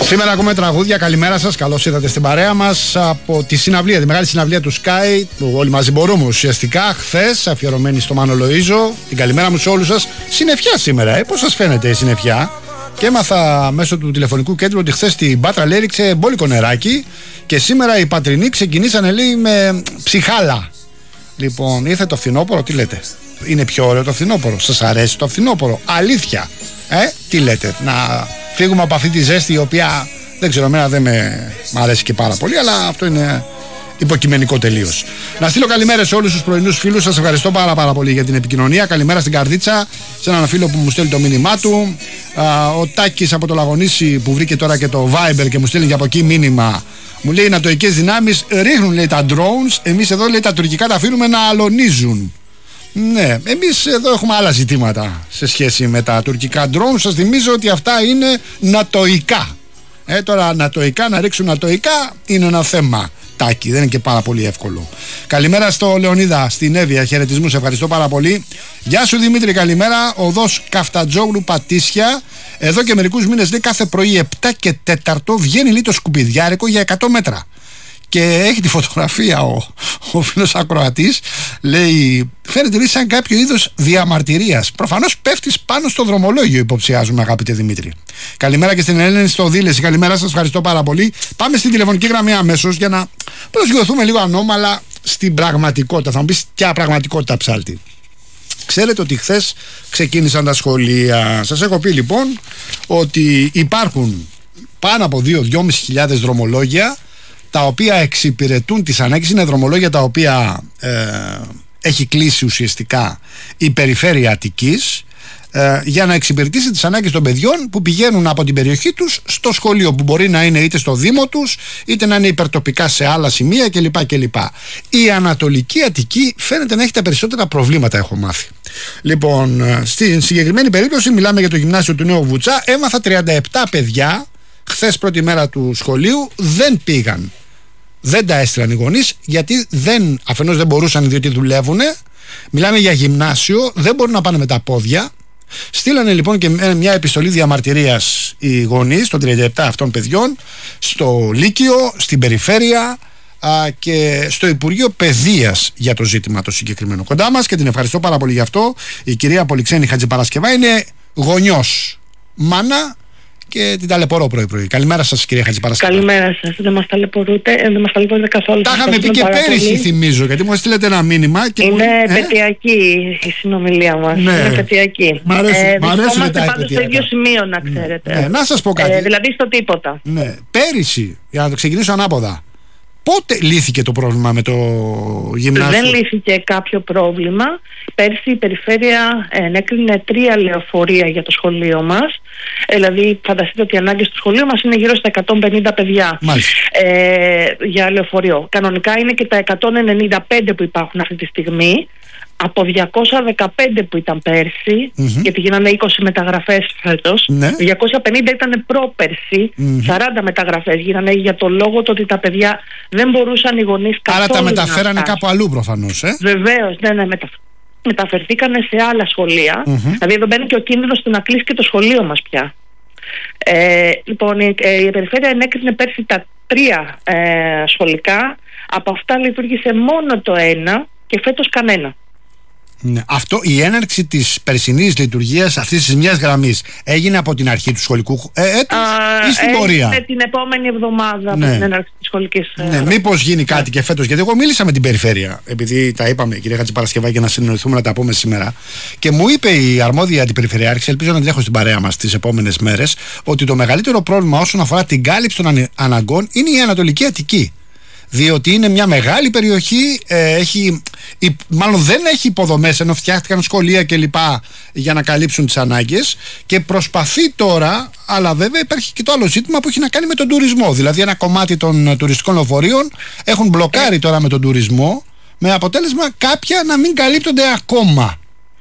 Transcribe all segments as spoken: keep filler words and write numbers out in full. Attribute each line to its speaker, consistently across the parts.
Speaker 1: Σήμερα ακούμε τραγούδια. Καλημέρα σας, καλώς ήρθατε στην παρέα μας από τη συναυλία, τη μεγάλη συναυλία του Sky, που όλοι μαζί μπορούμε ουσιαστικά. Χθες, αφιερωμένη στο Μάνο Λοΐζο. Την καλημέρα μου σε όλους σας. Συννεφιά σήμερα, ε, πώς σας φαίνεται η συννεφιά? Και έμαθα μέσω του τηλεφωνικού κέντρου ότι χθες την Πάτρα λέει έριξε μπόλικο νεράκι και σήμερα οι πατρινοί ξεκινήσανε λέει με ψυχάλα. Λοιπόν, ήρθε το φθινόπωρο, τι λέτε? Είναι πιο ωραίο το φθινόπωρο? Σας αρέσει το φθινόπωρο? Αλήθεια, ε, τι λέτε? Να φύγουμε από αυτή τη ζέστη η οποία δεν ξέρω, εμένα δεν με μ' αρέσει και πάρα πολύ, αλλά αυτό είναι υποκειμενικό τελείως. Να στείλω καλημέρες σε όλους τους πρωινούς φίλους. Σας ευχαριστώ πάρα πάρα πολύ για την επικοινωνία. Καλημέρα στην Καρδίτσα, σε έναν φίλο που μου στέλνει το μήνυμά του. Α, ο Τάκης από το Λαγονήσι που βρήκε τώρα και το Viber και μου στέλνει και από εκεί μήνυμα. Μου λέει: οι νατοικές δυνάμεις ρίχνουν λέει τα drones. Εμείς εδώ λέει τα τουρκικά τα αφήνουμε να αλωνίζουν. Ναι, εμείς εδώ έχουμε άλλα ζητήματα σε σχέση με τα τουρκικά drones. Σας θυμίζω ότι αυτά είναι νατοικά. Ε, τώρα νατοικά, να ρίξουν νατοικά είναι ένα θέμα. Τάκη, δεν είναι και πάρα πολύ εύκολο. Καλημέρα στο Λεωνίδα, στην Εύβοια. Χαιρετισμούς, ευχαριστώ πάρα πολύ. Γεια σου Δημήτρη, καλημέρα. Οδός Καφτατζόγλου Πατήσια. Εδώ και μερικούς μήνες λέει κάθε πρωί επτά και τέσσερα βγαίνει λέει το σκουπιδιάρικο για εκατό μέτρα. Και έχει τη φωτογραφία ο, ο φίλος ακροατής. Λέει: φαίνεται λέει σαν κάποιο είδος διαμαρτυρίας. Προφανώς πέφτεις πάνω στο δρομολόγιο, υποψιάζουμε, αγαπητέ Δημήτρη. Καλημέρα και στην Ελένη στο Δήλεση. Καλημέρα σας, ευχαριστώ πάρα πολύ. Πάμε στην τηλεφωνική γραμμή αμέσως για να προσγειωθούμε λίγο ανώμαλα στην πραγματικότητα. Θα μου πεις ποια πραγματικότητα, ψάλτη? Ξέρετε ότι χθες ξεκίνησαν τα σχολεία. Σας έχω πει λοιπόν ότι υπάρχουν πάνω από δύο με δυόμισι χιλιάδες δρομολόγια τα οποία εξυπηρετούν τις ανάγκες. Είναι δρομολόγια τα οποία ε, έχει κλείσει ουσιαστικά η περιφέρεια Αττικής ε, για να εξυπηρετήσει τις ανάγκες των παιδιών που πηγαίνουν από την περιοχή τους στο σχολείο, που μπορεί να είναι είτε στο Δήμο τους είτε να είναι υπερτοπικά σε άλλα σημεία κλπ. κλπ. Η Ανατολική Αττική φαίνεται να έχει τα περισσότερα προβλήματα, έχω μάθει. Λοιπόν, στην συγκεκριμένη περίπτωση μιλάμε για το γυμνάσιο του Νέου Βουτσά. Έμαθα τριάντα επτά παιδιά χθες πρώτη μέρα του σχολείου δεν πήγαν. Δεν τα έστειλαν οι γονείς γιατί δεν, αφενός δεν μπορούσαν διότι δουλεύουν. Μιλάμε για γυμνάσιο, δεν μπορούν να πάνε με τα πόδια. Στείλανε λοιπόν και μια επιστολή διαμαρτυρίας οι γονείς των τριάντα επτά αυτών παιδιών στο Λύκειο, στην περιφέρεια α, και στο Υπουργείο Παιδείας για το ζήτημα το συγκεκριμένο. Κοντά μας, και την ευχαριστώ πάρα πολύ γι' αυτό, η κυρία Πολυξένη Χατζηπαρασκευά είναι γονιός, μάνα, και την ταλαιπωρώ πρωί-πρωί. Καλημέρα σας, κυρία Χατζηπαρασκευά.
Speaker 2: Καλημέρα σας. Δεν μας ταλαιπωρείτε, δεν μας ταλαιπωρείτε καθόλου.
Speaker 1: Τα είχαμε πει και πέρυσι, θυμίζω, γιατί μου στείλετε ένα μήνυμα. Και
Speaker 2: είναι
Speaker 1: μου...
Speaker 2: επαιτειακή η συνομιλία μας. Ναι. Είναι επαιτειακή.
Speaker 1: Μ' αρέσουν, ε, μ' αρέσουν τα
Speaker 2: επαιτειακά. Πάντως στο ίδιο σημείο, να ξέρετε.
Speaker 1: Ναι. Ναι. Να σας πω κάτι.
Speaker 2: Ε, δηλαδή στο τίποτα.
Speaker 1: Ναι. Πέρυσι, για να το ξεκινήσω ανάποδα, πότε λύθηκε το πρόβλημα με το γυμνάσιο?
Speaker 2: Δεν λύθηκε κάποιο πρόβλημα. Πέρσι η περιφέρεια ενέκρινε τρία λεωφορεία για το σχολείο μας. Δηλαδή φανταστείτε ότι οι ανάγκες του σχολείου μας είναι γύρω στα εκατόν πενήντα παιδιά ε, για λεωφορείο. Κανονικά είναι και τα εκατόν ενενήντα πέντε που υπάρχουν αυτή τη στιγμή, από διακόσια δεκαπέντε που ήταν πέρσι, mm-hmm. γιατί γίνανε είκοσι μεταγραφές φέτος. Ναι. διακόσια πενήντα ήταν πρόπερσι, mm-hmm. σαράντα μεταγραφές γίνανε για το λόγο το ότι τα παιδιά δεν μπορούσαν οι γονείς καθόλου.
Speaker 1: Άρα τα μεταφέρανε κάπου αλλού προφανώς, ε?
Speaker 2: Βεβαίως, ναι, ναι, μετα... μεταφερθήκανε σε άλλα σχολεία. Mm-hmm. Δηλαδή εδώ μπαίνει και ο κίνδυνος του να κλείσει και το σχολείο μας πια. Ε, λοιπόν, η, ε, η περιφέρεια ενέκρινε πέρσι τα τρία ε, σχολικά. Από αυτά λειτουργήσε μόνο το ένα και φέτος κανένα.
Speaker 1: Ναι. Αυτό, η έναρξη της περσινής λειτουργίας αυτής της μιας γραμμής έγινε από την αρχή του σχολικού ε, έτους ή στην πορεία?
Speaker 2: Έγινε την επόμενη εβδομάδα, ναι, από την έναρξη της σχολικής.
Speaker 1: Ναι, μήπως γίνει κάτι ναι. και φέτος? Γιατί εγώ μίλησα με την περιφέρεια, επειδή τα είπαμε, κυρία Χατζηπαρασκευά, για να συνεννοηθούμε να τα πούμε σήμερα. Και μου είπε η αρμόδια αντιπεριφερειάρχη, ελπίζω να την έχω στην παρέα μας τις επόμενες μέρες, ότι το μεγαλύτερο πρόβλημα όσον αφορά την κάλυψη των αναγκών είναι η Ανατολική Αττική. Διότι είναι μια μεγάλη περιοχή, ε, έχει, η, μάλλον δεν έχει υποδομές, ενώ φτιάχτηκαν σχολεία κλπ. Για να καλύψουν τις ανάγκες, και προσπαθεί τώρα, αλλά βέβαια υπάρχει και το άλλο ζήτημα που έχει να κάνει με τον τουρισμό. Δηλαδή ένα κομμάτι των τουριστικών λεωφορείων έχουν μπλοκάρει τώρα με τον τουρισμό, με αποτέλεσμα κάποια να μην καλύπτονται ακόμα.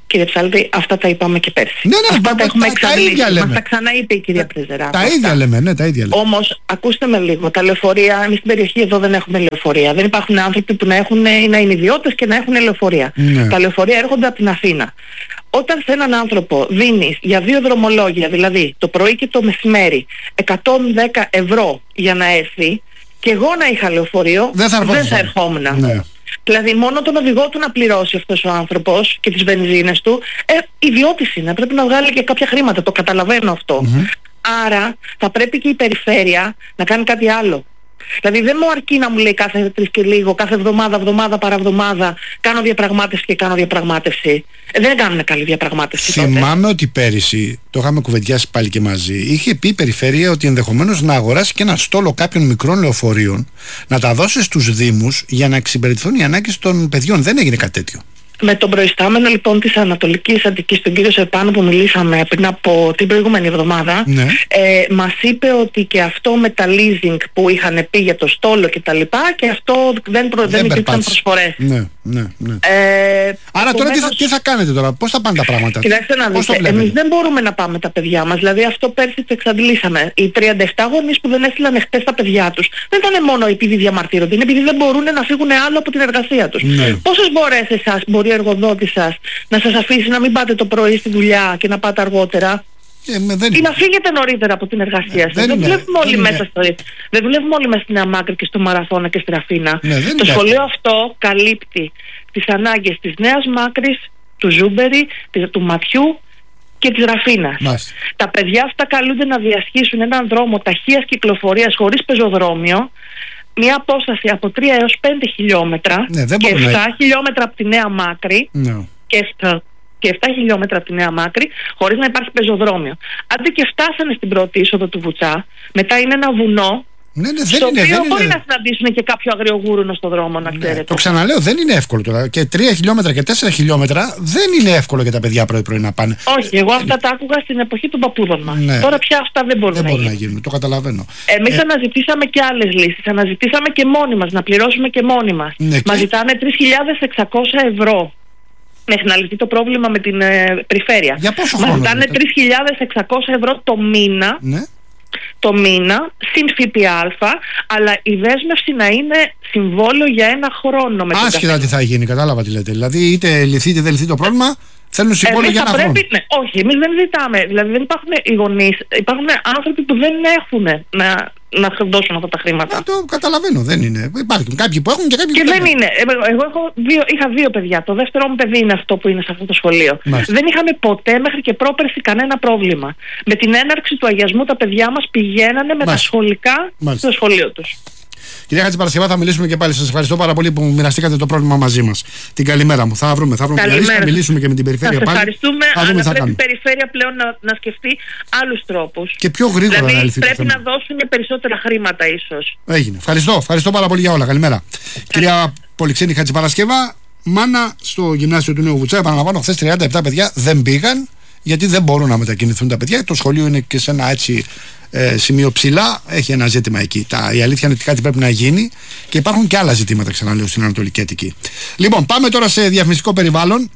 Speaker 2: Κύριε Ψάλτη, αυτά τα είπαμε και πέρσι.
Speaker 1: Ναι, ναι,
Speaker 2: αυτά τα έχουμε εξαντλήσει.
Speaker 1: Μας
Speaker 2: τα ξαναείπε η κυρία Πρεζερά.
Speaker 1: Τα ίδια λέμε, ναι, τα ίδια λέμε.
Speaker 2: Όμως, ακούστε με λίγο, τα λεωφορεία, εμείς στην περιοχή εδώ δεν έχουμε λεωφορεία. Δεν υπάρχουν άνθρωποι που να, έχουν, να είναι ιδιώτες και να έχουν λεωφορεία. Ναι. Τα λεωφορεία έρχονται από την Αθήνα. Όταν σε έναν άνθρωπο δίνεις για δύο δρομολόγια, δηλαδή το πρωί και το μεσημέρι, εκατόν δέκα ευρώ για να έρθει, και εγώ να είχα λεωφορείο, δεν θα, δεν θα ερχόμουν. Ναι. Δηλαδή μόνο τον οδηγό του να πληρώσει αυτός ο άνθρωπος και τις βενζίνες του, ε, ιδιώτης είναι, πρέπει να βγάλει και κάποια χρήματα, το καταλαβαίνω αυτό. Mm-hmm. Άρα θα πρέπει και η περιφέρεια να κάνει κάτι άλλο. Δηλαδή δεν μου αρκεί να μου λέει κάθε τρεις και λίγο, κάθε εβδομάδα, εβδομάδα παραβδομάδα, κάνω διαπραγμάτευση και κάνω διαπραγμάτευση. Ε, δεν κάνουν καλή διαπραγμάτευση.
Speaker 1: Θυμάμαι
Speaker 2: τότε.
Speaker 1: ότι πέρυσι, το είχαμε κουβεντιάσει πάλι και μαζί, είχε πει η περιφέρεια ότι ενδεχομένως να αγοράσει και ένα στόλο κάποιων μικρών λεωφορείων, να τα δώσει στους Δήμους για να εξυπηρετηθούν οι ανάγκες των παιδιών. Δεν έγινε κάτι τέτοιο.
Speaker 2: Με τον προϊστάμενο λοιπόν της Ανατολικής Αττικής, τον κύριο Σερπάνο, που μιλήσαμε πριν από την προηγούμενη εβδομάδα, ναι. ε, μας είπε ότι και αυτό με τα leasing που είχαν πει για το στόλο και τα λοιπά, και αυτό δεν, προ, δεν, δεν υπήρξαν προσφορές.
Speaker 1: Ναι, ναι, ναι.
Speaker 2: Ε,
Speaker 1: Άρα τώρα τι θα, τι θα κάνετε τώρα, πώς θα πάνε τα πράγματα?
Speaker 2: Κοιτάξτε να δείτε, εμείς δεν μπορούμε να πάμε τα παιδιά μας, δηλαδή αυτό πέρσι το εξαντλήσαμε. Οι τριάντα επτά γονείς που δεν έστειλαν χτες τα παιδιά τους, δεν ήταν μόνο επειδή διαμαρτύρονται, είναι επειδή δεν μπορούν να φύγουν άλλο από την εργασία τους. Ναι. Πόσες φορές εσάς μπορεί ο εργοδότης σας να σας αφήσει να μην πάτε το πρωί στη δουλειά και να πάτε αργότερα, ε, δεν... ή να φύγετε νωρίτερα από την εργασία σας? Δεν, δεν δουλεύουμε όλοι μέσα στο δεν δουλεύουμε όλοι μέσα στην Νέα Μάκρη και στο Μαραθώνα και στη Ραφίνα. Ναι, το σχολείο αυτό καλύπτει τις ανάγκες της Νέας Μάκρης, του Ζούμπερη, του Ματιού και της Ραφίνας. Μάλιστα. Τα παιδιά αυτά καλούνται να διασχίσουν έναν δρόμο ταχείας κυκλοφορίας χωρίς πεζοδρόμιο, μια απόσταση από τρία έως πέντε χιλιόμετρα, ναι, και επτά να... χιλιόμετρα από τη Νέα Μάκρη, ναι. και, επτά, και επτά χιλιόμετρα από τη Νέα Μάκρη, χωρίς να υπάρχει πεζοδρόμιο. Αντί και φτάσανε στην πρώτη είσοδο του Βουτσά, μετά είναι ένα βουνό, ναι, ναι, στο είναι, οποίο μπορεί είναι... να συναντήσουν και κάποιο αγριογούρουνο στον δρόμο, να ξέρετε. Ναι,
Speaker 1: το ξαναλέω, δεν είναι εύκολο τώρα. Και τρία χιλιόμετρα και τέσσερα χιλιόμετρα δεν είναι εύκολο για τα παιδιά πρωί-πρωί να πάνε.
Speaker 2: Όχι, εγώ αυτά τα άκουγα στην εποχή των παππούδων μας. Ναι. Τώρα πια αυτά δεν μπορούν,
Speaker 1: δεν
Speaker 2: να,
Speaker 1: μπορούν
Speaker 2: γίνουν.
Speaker 1: να γίνουν. Το καταλαβαίνω.
Speaker 2: Εμείς ε... αναζητήσαμε και άλλες λύσεις. Αναζητήσαμε και μόνοι μας, να πληρώσουμε και μόνοι μας. Ναι, μας και... ζητάνε τρεις χιλιάδες εξακόσια ευρώ. Μέχρι να λυθεί το πρόβλημα με την ε, περιφέρεια.
Speaker 1: Για πόσο
Speaker 2: μας ζητάνε τρεις χιλιάδες εξακόσια ευρώ το μήνα. Ναι. Το μήνα, συν ΦΠΑ, αλλά η δέσμευση να είναι συμβόλαιο για ένα χρόνο.
Speaker 1: Άσχετα τι θα γίνει, κατάλαβα τι λέτε. Δηλαδή, είτε λυθεί είτε δεν λυθεί το πρόβλημα, θέλουν συμβόλαιο για ένα
Speaker 2: πρέπει,
Speaker 1: χρόνο.
Speaker 2: Ναι, όχι, εμείς δεν ζητάμε. Δηλαδή, δεν υπάρχουν οι γονείς, υπάρχουν άνθρωποι που δεν έχουν να, να δώσουν αυτά τα χρήματα.
Speaker 1: Ε, το καταλαβαίνω, δεν είναι. Υπάρχουν κάποιοι που έχουν και κάποιοι
Speaker 2: και
Speaker 1: που
Speaker 2: δεν είναι. Εγώ έχω δύο, είχα δύο παιδιά. Το δεύτερο μου παιδί είναι αυτό που είναι σε αυτό το σχολείο. Μάλιστα. Δεν είχαμε ποτέ μέχρι και πρόπερση κανένα πρόβλημα. Με την έναρξη του αγιασμού τα παιδιά μας πηγαίνανε με Μάλιστα. τα σχολικά Μάλιστα. στο σχολείο τους.
Speaker 1: Κυρία Χατζηπαρασκευά, θα μιλήσουμε και πάλι. Σας ευχαριστώ πάρα πολύ που μοιραστήκατε το πρόβλημα μαζί μας. Την καλημέρα μου. Θα βρούμε, θα βρούμε μια λύση, θα μιλήσουμε και με την περιφέρεια πάλι.
Speaker 2: Ευχαριστούμε, αλλά θα πρέπει η περιφέρεια πλέον να, να σκεφτεί άλλους τρόπους.
Speaker 1: Και πιο γρήγορα
Speaker 2: δηλαδή,
Speaker 1: να λυθεί.
Speaker 2: Πρέπει να δώσουν περισσότερα χρήματα, ίσως.
Speaker 1: Έγινε. Ευχαριστώ. Ευχαριστώ πάρα πολύ για όλα. Καλημέρα. Κυρία Πολυξένη Χατζηπαρασκευά, μάνα στο γυμνάσιο του Νέου Βουτσά. Επαναλαμβάνω, χθες τριάντα επτά παιδιά δεν πήγαν, γιατί δεν μπορούν να μετακινηθούν τα παιδιά. Το σχολείο είναι και σε ένα έτσι ε, σημείο ψηλά, έχει ένα ζήτημα εκεί. Τα, η αλήθεια είναι ότι κάτι πρέπει να γίνει και υπάρχουν και άλλα ζητήματα, ξαναλέω, στην Ανατολική Αττική. Λοιπόν, πάμε τώρα σε διαφημιστικό περιβάλλον.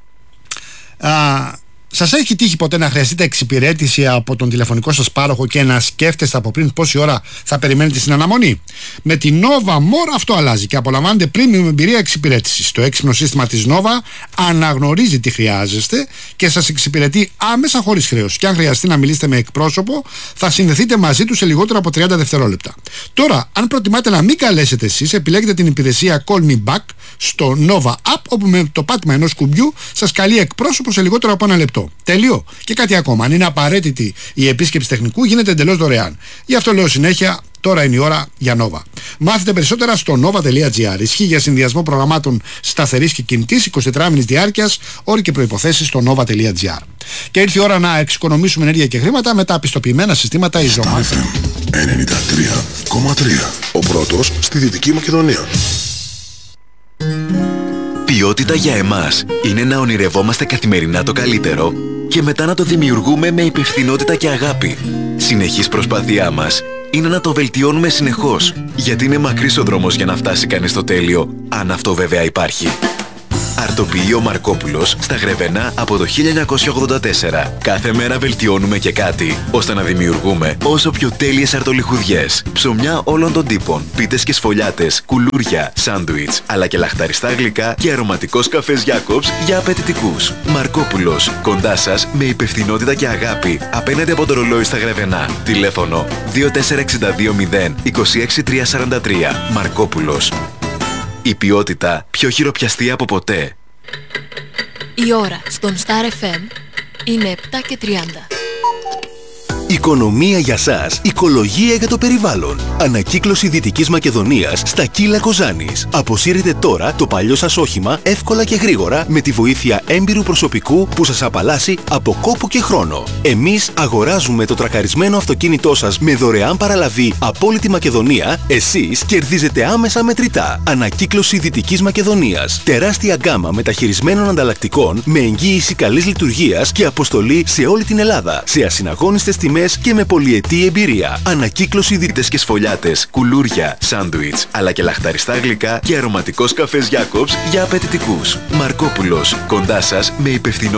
Speaker 1: Α, σας έχει τύχει ποτέ να χρειαστείτε εξυπηρέτηση από τον τηλεφωνικό σας πάροχο και να σκέφτεστε από πριν πόση ώρα θα περιμένετε στην αναμονή? Με την Nova More αυτό αλλάζει και απολαμβάνετε premium εμπειρία εξυπηρέτησης. Το έξυπνο σύστημα της Nova αναγνωρίζει τι χρειάζεστε και σας εξυπηρετεί άμεσα χωρίς χρέος. Και αν χρειαστεί να μιλήσετε με εκπρόσωπο, θα συνδεθείτε μαζί του σε λιγότερο από τριάντα δευτερόλεπτα. Τώρα, αν προτιμάτε να μην καλέσετε εσείς, επιλέγετε την υπηρεσία Call Me Back στο Nova App, όπου με το πάτημα ενός κουμπιού σας καλεί εκπρόσωπο σε λιγότερο από ένα λεπτό. Τέλειο. Και κάτι ακόμα. Αν είναι απαραίτητη η επίσκεψη τεχνικού, γίνεται εντελώς δωρεάν. Γι' αυτό λέω συνέχεια, τώρα είναι η ώρα για Nova. Μάθετε περισσότερα στο nova τελεία gr. Ισχύει για συνδυασμό προγραμμάτων σταθερής και κινητής εικοσιτετράωρης διάρκειας, όροι και προϋποθέσεις στο nova τελεία gr. Και ήρθε η ώρα να εξοικονομήσουμε ενέργεια και χρήματα με τα πιστοποιημένα συστήματα Ιζωμά.
Speaker 3: ενενήντα τρία κόμμα τρία. Ο πρώτος στη Δυτική Μακεδονία.
Speaker 4: Ποιότητα για εμάς είναι να ονειρευόμαστε καθημερινά το καλύτερο και μετά να το δημιουργούμε με υπευθυνότητα και αγάπη. Συνεχής προσπάθειά μας είναι να το βελτιώνουμε συνεχώς, γιατί είναι μακρύς ο δρόμος για να φτάσει κανείς στο τέλειο, αν αυτό βέβαια υπάρχει. Αρτο Γαλακτοποιείο Μαρκόπουλος στα Γρεβενά από το χίλια εννιακόσια ογδόντα τέσσερα. Κάθε μέρα βελτιώνουμε και κάτι, ώστε να δημιουργούμε όσο πιο τέλειες αρτολιχουδιές. Ψωμιά όλων των τύπων, πίτες και σφολιάτες, κουλούρια, σάντουιτς, αλλά και λαχταριστά γλυκά και αρωματικός καφές Jacobs για απαιτητικούς. Μαρκόπουλος, κοντά σας με υπευθυνότητα και αγάπη, απέναντι από το ρολόι στα Γρεβενά. Τηλέφωνο δύο τέσσερα έξι δύο μηδέν είκοσι έξι τριακόσια σαράντα τρία. Μαρκόπουλος. Η ποιότητα πιο χειροπιαστή από ποτέ.
Speaker 5: Η ώρα στον Star εφ εμ είναι επτά και τριάντα.
Speaker 6: Οικονομία για σας, οικολογία για το περιβάλλον. Ανακύκλωση Δυτικής Μακεδονίας στα Κύλα Κοζάνης. Αποσύρετε τώρα το παλιό σας όχημα εύκολα και γρήγορα με τη βοήθεια έμπειρου προσωπικού που σας απαλλάσσει από κόπο και χρόνο. Εμείς αγοράζουμε το τρακαρισμένο αυτοκίνητό σας με δωρεάν παραλαβή από όλη τη Μακεδονία. Εσείς κερδίζετε άμεσα μετρητά. Ανακύκλωση Δυτικής Μακεδονίας. Τεράστια γκάμα μεταχειρισμένων ανταλλακτικών με εγγύηση καλής λειτουργίας και αποστολή σε όλη την Ελλάδα. Σε ασυναγώνιστες τιμές και με πολυετή εμπειρία. Ανακύκλωση δίτες και σφολιάτες, κουλούρια, σάντουιτς, αλλά και λαχταριστά γλυκά και αρωματικός καφές Jacobs για απαιτητικούς. Μαρκόπουλος, κοντά σας με υπευθυνότητα